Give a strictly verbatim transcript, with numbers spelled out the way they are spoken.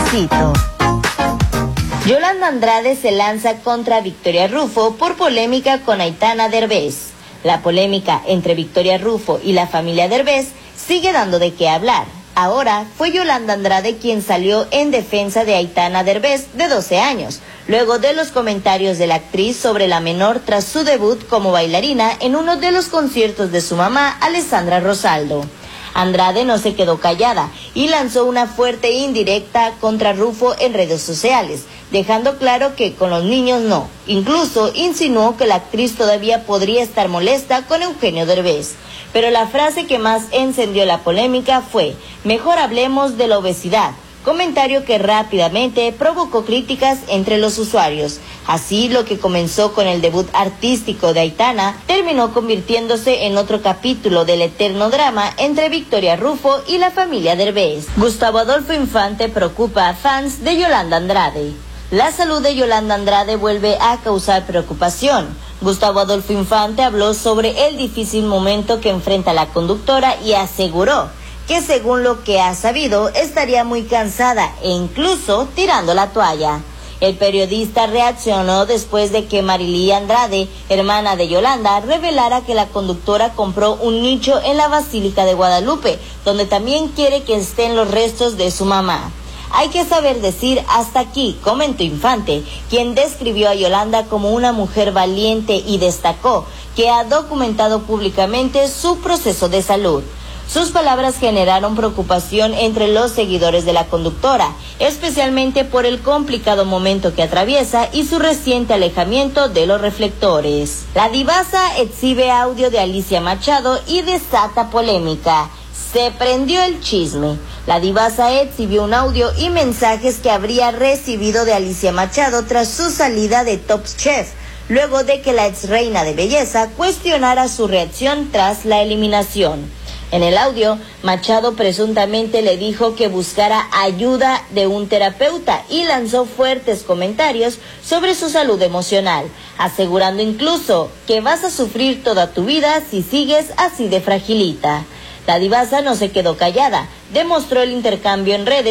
cafecito. Yolanda Andrade se lanza contra Victoria Rufo por polémica con Aitana Derbez. La polémica entre Victoria Rufo y la familia Derbez sigue dando de qué hablar. Ahora fue Yolanda Andrade quien salió en defensa de Aitana Derbez, de doce años, luego de los comentarios de la actriz sobre la menor tras su debut como bailarina en uno de los conciertos de su mamá, Alessandra Rosaldo. Andrade no se quedó callada y lanzó una fuerte indirecta contra Rufo en redes sociales, dejando claro que con los niños no. Incluso insinuó que la actriz todavía podría estar molesta con Eugenio Derbez. Pero la frase que más encendió la polémica fue: "Mejor hablemos de la obesidad", comentario que rápidamente provocó críticas entre los usuarios. Así, lo que comenzó con el debut artístico de Aitana terminó convirtiéndose en otro capítulo del eterno drama entre Victoria Rufo y la familia Derbez. Gustavo Adolfo Infante preocupa a fans de Yolanda Andrade. La salud de Yolanda Andrade vuelve a causar preocupación. Gustavo Adolfo Infante habló sobre el difícil momento que enfrenta la conductora y aseguró que, según lo que ha sabido, estaría muy cansada e incluso tirando la toalla. El periodista reaccionó después de que Marilí Andrade, hermana de Yolanda, revelara que la conductora compró un nicho en la Basílica de Guadalupe, donde también quiere que estén los restos de su mamá. "Hay que saber decir hasta aquí", comentó Infante, quien describió a Yolanda como una mujer valiente y destacó que ha documentado públicamente su proceso de salud. Sus palabras generaron preocupación entre los seguidores de la conductora, especialmente por el complicado momento que atraviesa y su reciente alejamiento de los reflectores. La divasa exhibe audio de Alicia Machado y desata polémica. Se prendió el chisme. La divasa exhibió un audio y mensajes que habría recibido de Alicia Machado tras su salida de Top Chef, luego de que la ex reina de belleza cuestionara su reacción tras la eliminación. En el audio, Machado presuntamente le dijo que buscara ayuda de un terapeuta y lanzó fuertes comentarios sobre su salud emocional, asegurando incluso que vas a sufrir toda tu vida si sigues así de fragilita. La divasa no se quedó callada, demostró el intercambio en redes